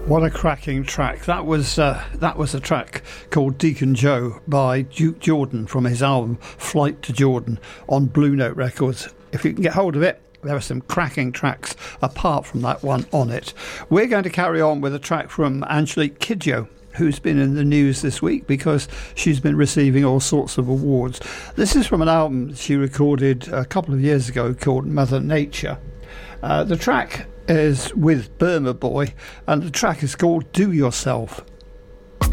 What a cracking track. That was a track called Deacon Joe by Duke Jordan from his album Flight to Jordan on Blue Note Records. If you can get hold of it, there are some cracking tracks apart from that one on it. We're going to carry on with a track from Angelique Kidjo, who's been in the news this week because she's been receiving all sorts of awards. This is from an album she recorded a couple of years ago called Mother Nature. The track is with Burma Boy, and the track is called Do Yourself.